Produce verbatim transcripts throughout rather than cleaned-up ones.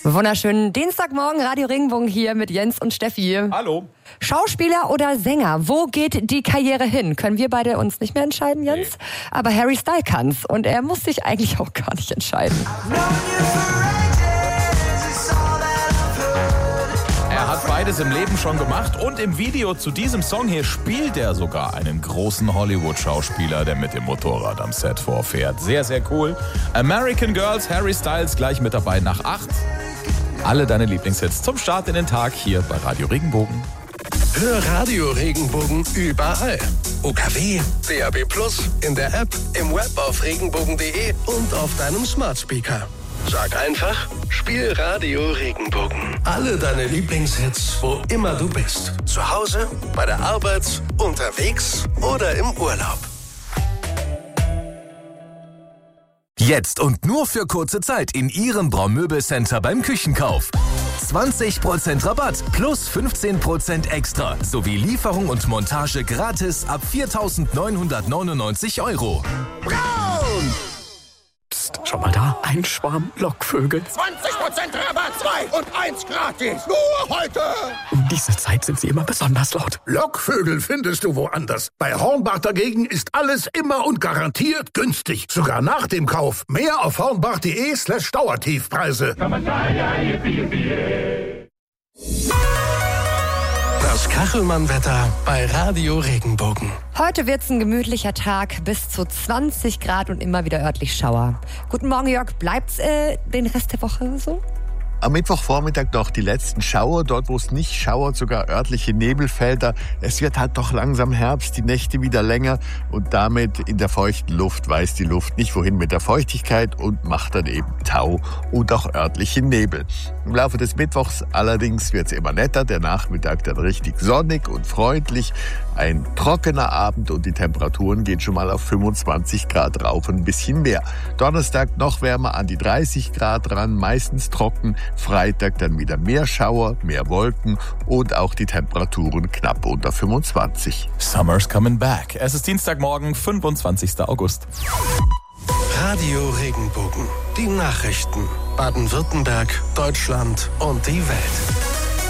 Wunderschönen Dienstagmorgen, Radio Regenbogen hier mit Jens und Steffi. Hallo. Schauspieler oder Sänger, wo geht die Karriere hin? Können wir beide uns nicht mehr entscheiden, Jens? Nee. Aber Harry Styles kann's und er muss sich eigentlich auch gar nicht entscheiden. Er hat beides im Leben schon gemacht und im Video zu diesem Song hier spielt er sogar einen großen Hollywood-Schauspieler, der mit dem Motorrad am Set vorfährt. Sehr, sehr cool. American Girls, Harry Styles gleich mit dabei nach acht. Alle deine Lieblingshits zum Start in den Tag hier bei Radio Regenbogen. Hör Radio Regenbogen überall. O K W, D A B plus, in der App, im Web auf regenbogen punkt de und auf deinem Smart Speaker. Sag einfach, spiel Radio Regenbogen. Alle deine Lieblingshits, wo immer du bist. Zu Hause, bei der Arbeit, unterwegs oder im Urlaub. Jetzt und nur für kurze Zeit in Ihrem Braumöbelcenter beim Küchenkauf. zwanzig Prozent Rabatt plus fünfzehn Prozent extra sowie Lieferung und Montage gratis ab viertausendneunhundertneunundneunzig Euro. Braun! Psst, schau mal da, ein Schwarm Lockvögel. zwanzig Prozent Rabatt, zwei und eins gratis. Nur heute. Um diese Zeit sind sie immer besonders laut. Lockvögel findest du woanders. Bei Hornbach dagegen ist alles immer und garantiert günstig. Sogar nach dem Kauf. Mehr auf hornbach punkt de slash Dauertiefpreise. Das Kachelmann-Wetter bei Radio Regenbogen. Heute wird's ein gemütlicher Tag, bis zu zwanzig Grad und immer wieder örtlich Schauer. Guten Morgen, Jörg. Bleibt's äh, den Rest der Woche so? Am Mittwochvormittag noch die letzten Schauer, dort wo es nicht schauert, sogar örtliche Nebelfelder. Es wird halt doch langsam Herbst, die Nächte wieder länger und damit in der feuchten Luft weiß die Luft nicht wohin mit der Feuchtigkeit und macht dann eben Tau und auch örtliche Nebel. Im Laufe des Mittwochs allerdings wird es immer netter, der Nachmittag dann richtig sonnig und freundlich. Ein trockener Abend und die Temperaturen gehen schon mal auf fünfundzwanzig Grad rauf und ein bisschen mehr. Donnerstag noch wärmer an die dreißig Grad ran, meistens trocken. Freitag dann wieder mehr Schauer, mehr Wolken und auch die Temperaturen knapp unter fünfundzwanzig. Summer's coming back. Es ist Dienstagmorgen, fünfundzwanzigster August. Radio Regenbogen. Die Nachrichten. Baden-Württemberg, Deutschland und die Welt.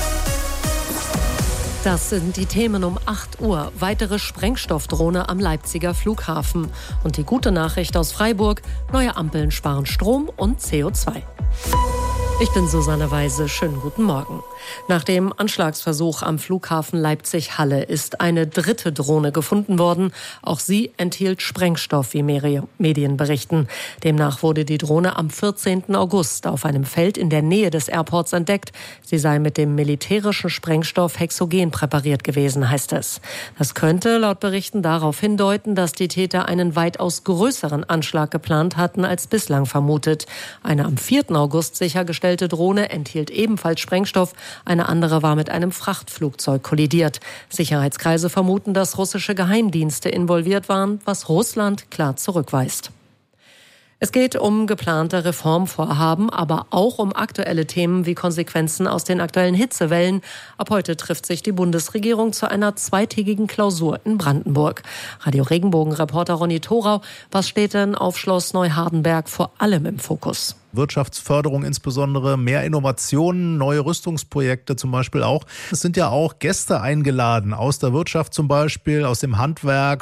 Das sind die Themen um acht Uhr. Weitere Sprengstoffdrohne am Leipziger Flughafen. Und die gute Nachricht aus Freiburg: neue Ampeln sparen Strom und C O zwei. Ich bin Susanne Weise. Schönen guten Morgen. Nach dem Anschlagsversuch am Flughafen Leipzig-Halle ist eine dritte Drohne gefunden worden. Auch sie enthielt Sprengstoff, wie mehrere Medien berichten. Demnach wurde die Drohne am vierzehnten August auf einem Feld in der Nähe des Airports entdeckt. Sie sei mit dem militärischen Sprengstoff Hexogen präpariert gewesen, heißt es. Das könnte laut Berichten darauf hindeuten, dass die Täter einen weitaus größeren Anschlag geplant hatten als bislang vermutet. Eine am vierten August sichergestellte Drohne enthielt ebenfalls Sprengstoff. Eine andere war mit einem Frachtflugzeug kollidiert. Sicherheitskreise vermuten, dass russische Geheimdienste involviert waren, was Russland klar zurückweist. Es geht um geplante Reformvorhaben, aber auch um aktuelle Themen wie Konsequenzen aus den aktuellen Hitzewellen. Ab heute trifft sich die Bundesregierung zu einer zweitägigen Klausur in Brandenburg. Radio Regenbogen-Reporter Ronny Thorau, was steht denn auf Schloss Neuhardenberg vor allem im Fokus? Wirtschaftsförderung insbesondere, mehr Innovationen, neue Rüstungsprojekte zum Beispiel auch. Es sind ja auch Gäste eingeladen, aus der Wirtschaft zum Beispiel, aus dem Handwerk,